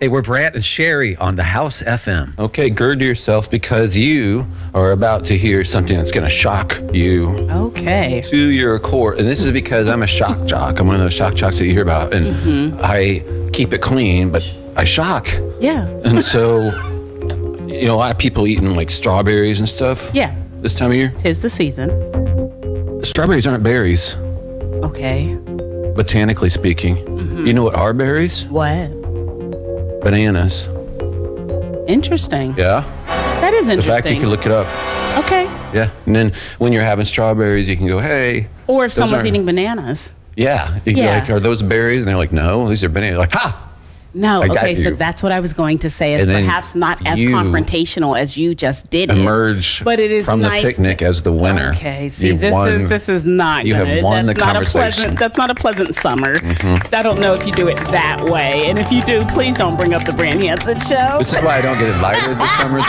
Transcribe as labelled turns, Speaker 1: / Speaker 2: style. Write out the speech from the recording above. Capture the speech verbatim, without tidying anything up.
Speaker 1: Hey, we're Brant and Sherry on the House F M.
Speaker 2: Okay, gird yourself because you are about to hear something that's going to shock you
Speaker 3: Okay.
Speaker 2: to your core. And this is because I'm a shock jock. I'm one of those shock jocks that you hear about. And
Speaker 3: Mm-hmm.
Speaker 2: I keep it clean, but I shock.
Speaker 3: Yeah.
Speaker 2: And so, you know, a lot of people eating like strawberries and stuff.
Speaker 3: Yeah.
Speaker 2: This time of year.
Speaker 3: Tis the season.
Speaker 2: Strawberries aren't berries,
Speaker 3: Okay.
Speaker 2: botanically speaking.
Speaker 3: Mm-hmm.
Speaker 2: You know what are berries?
Speaker 3: What?
Speaker 2: Bananas.
Speaker 3: Interesting.
Speaker 2: Yeah.
Speaker 3: That is
Speaker 2: The
Speaker 3: interesting.
Speaker 2: fact you can look it up.
Speaker 3: Okay.
Speaker 2: Yeah. And then when you're having strawberries, you can go, hey.
Speaker 3: Or if
Speaker 2: those
Speaker 3: someone's
Speaker 2: aren't-
Speaker 3: eating bananas.
Speaker 2: Yeah. You can
Speaker 3: Yeah.
Speaker 2: be like, are those berries? And they're like, no, these are bananas. Like, ha!
Speaker 3: No,
Speaker 2: I got
Speaker 3: okay, so
Speaker 2: you.
Speaker 3: that's what I was going to say. Is
Speaker 2: And then
Speaker 3: perhaps not as
Speaker 2: you
Speaker 3: confrontational as you just did it.
Speaker 2: Emerge
Speaker 3: but it is
Speaker 2: from
Speaker 3: nice
Speaker 2: the picnic
Speaker 3: to-
Speaker 2: as the winner.
Speaker 3: Okay, see,
Speaker 2: You've
Speaker 3: this
Speaker 2: won-
Speaker 3: is this is not
Speaker 2: you have
Speaker 3: good.
Speaker 2: won
Speaker 3: that's
Speaker 2: the
Speaker 3: not a
Speaker 2: conversation. Mm-hmm.
Speaker 3: pleasant. That's not a pleasant summer. I don't know if you do it that way, and if you do, please don't bring up the Brant Hansen show.
Speaker 2: This is why I don't get invited this summer